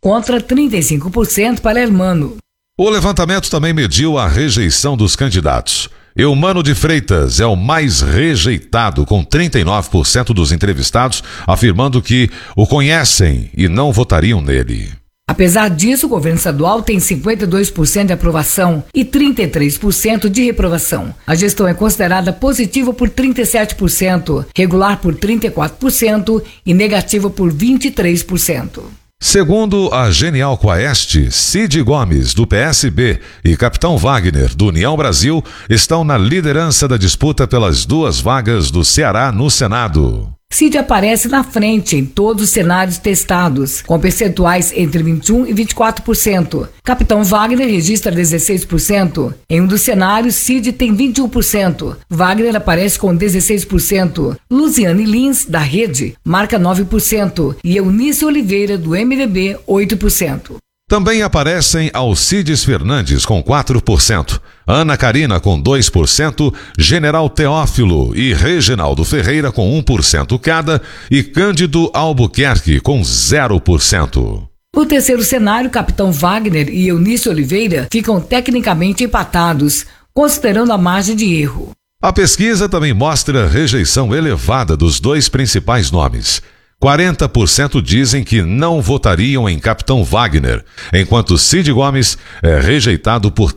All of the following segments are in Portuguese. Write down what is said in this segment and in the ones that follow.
contra 35% para Hermano. O levantamento também mediu a rejeição dos candidatos. Eumano de Freitas é o mais rejeitado, com 39% dos entrevistados afirmando que o conhecem e não votariam nele. Apesar disso, o governo estadual tem 52% de aprovação e 33% de reprovação. A gestão é considerada positiva por 37%, regular por 34% e negativa por 23%. Segundo a Genial Quaest, Cid Gomes, do PSB, e Capitão Wagner, do União Brasil, estão na liderança da disputa pelas 2 vagas do Ceará no Senado. Cid aparece na frente em todos os cenários testados, com percentuais entre 21% e 24%. Capitão Wagner registra 16%. Em um dos cenários, Cid tem 21%. Wagner aparece com 16%. Luciane Lins, da Rede, marca 9%. E Eunice Oliveira, do MDB, 8%. Também aparecem Alcides Fernandes com 4%, Ana Karina com 2%, General Teófilo e Reginaldo Ferreira com 1% cada e Cândido Albuquerque com 0%. No terceiro cenário, Capitão Wagner e Eunice Oliveira ficam tecnicamente empatados, considerando a margem de erro. A pesquisa também mostra rejeição elevada dos 2 principais nomes. 40% dizem que não votariam em Capitão Wagner, enquanto Cid Gomes é rejeitado por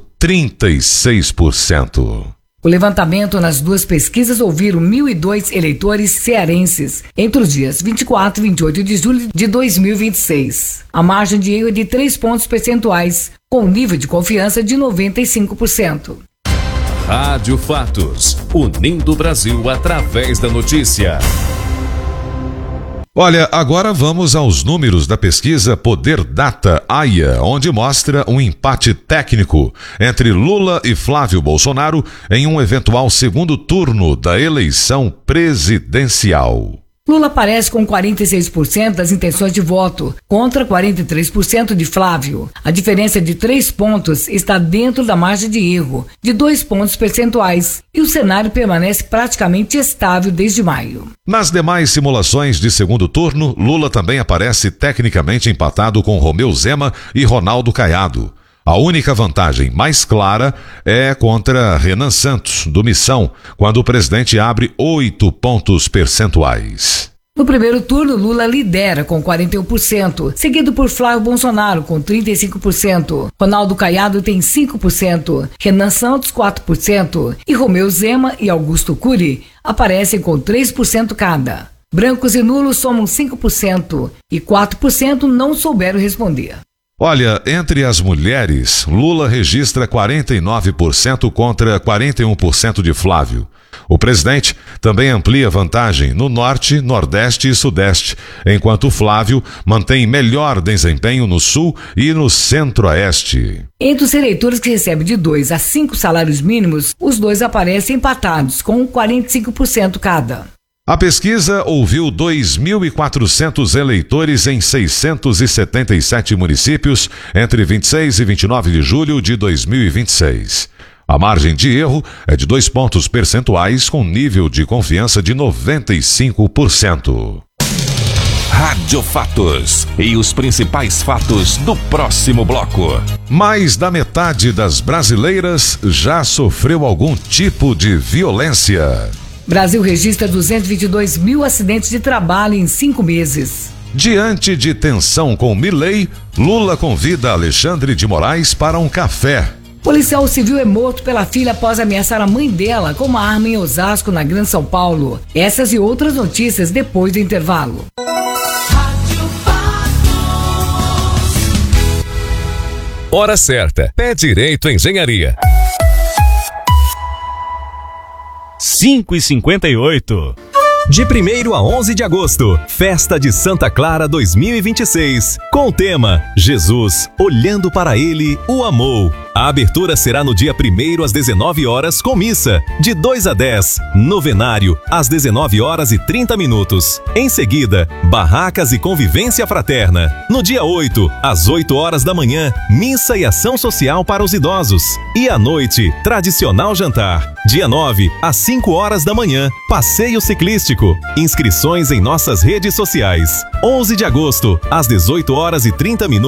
36%. O levantamento nas 2 pesquisas ouviram 1.002 eleitores cearenses entre os dias 24 e 28 de julho de 2026. A margem de erro é de 3 pontos percentuais, com nível de confiança de 95%. Rádio Fatos, unindo o Brasil através da notícia. Olha, agora vamos aos números da pesquisa Poder Data AIA, onde mostra um empate técnico entre Lula e Flávio Bolsonaro em um eventual segundo turno da eleição presidencial. Lula aparece com 46% das intenções de voto, contra 43% de Flávio. A diferença de 3 pontos está dentro da margem de erro, de 2 pontos percentuais, e o cenário permanece praticamente estável desde maio. Nas demais simulações de segundo turno, Lula também aparece tecnicamente empatado com Romeu Zema e Ronaldo Caiado. A única vantagem mais clara é contra Renan Santos, do Missão, quando o presidente abre 8 pontos percentuais. No primeiro turno, Lula lidera com 41%, seguido por Flávio Bolsonaro com 35%, Ronaldo Caiado tem 5%, Renan Santos 4% e Romeu Zema e Augusto Cury aparecem com 3% cada. Brancos e nulos somam 5% e 4% não souberam responder. Olha, entre as mulheres, Lula registra 49% contra 41% de Flávio. O presidente também amplia vantagem no Norte, Nordeste e Sudeste, enquanto Flávio mantém melhor desempenho no Sul e no Centro-Oeste. Entre os eleitores que recebem de 2 a 5 salários mínimos, os 2 aparecem empatados, com 45% cada. A pesquisa ouviu 2.400 eleitores em 677 municípios entre 26 e 29 de julho de 2026. A margem de erro é de 2 pontos percentuais com nível de confiança de 95%. Rádio Fatos e os principais fatos do próximo bloco. Mais da metade das brasileiras já sofreu algum tipo de violência. Brasil registra 222 mil acidentes de trabalho em 5 meses. Diante de tensão com Milei, Lula convida Alexandre de Moraes para um café. Policial civil é morto pela filha após ameaçar a mãe dela com uma arma em Osasco, na Grande São Paulo. Essas e outras notícias depois do intervalo. Hora certa. Pé Direito Engenharia. 5h58. De 1º a 11 de agosto, Festa de Santa Clara 2026, com o tema Jesus, olhando para ele, o amou. A abertura será no dia 1º às 19 horas com missa, de 2 a 10, novenário, às 19 horas e 30 minutos. Em seguida, barracas e convivência fraterna. No dia 8, às 8 horas da manhã, missa e ação social para os idosos. E à noite, tradicional jantar. Dia 9, às 5 horas da manhã, passeio ciclístico. Inscrições em nossas redes sociais. 11 de agosto, às 18 horas e 30 minutos.